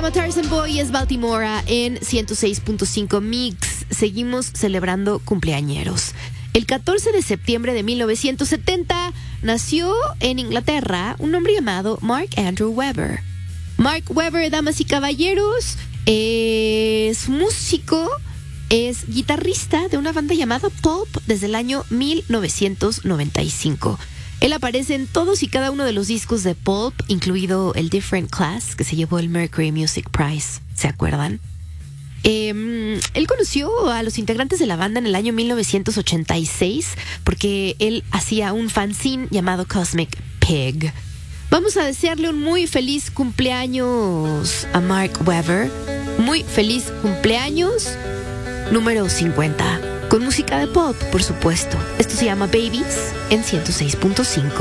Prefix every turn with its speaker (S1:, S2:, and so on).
S1: llama Tarzan Boy y es Baltimora en 106.5 Mix. Seguimos celebrando cumpleañeros. El 14 de septiembre de 1970 nació en Inglaterra un hombre llamado Mark Andrew Webber. Mark Webber, damas y caballeros, es músico, es guitarrista de una banda llamada Pulp desde el año 1995. Él aparece en todos y cada uno de los discos de Pulp, incluido el Different Class, que se llevó el Mercury Music Prize, ¿se acuerdan? Él conoció a los integrantes de la banda en el año 1986 porque él hacía un fanzine llamado Cosmic Pig. Vamos a desearle un muy feliz cumpleaños a Mark Webber. Muy feliz cumpleaños número 50. Con música de pop, por supuesto. Esto se llama Babies en 106.5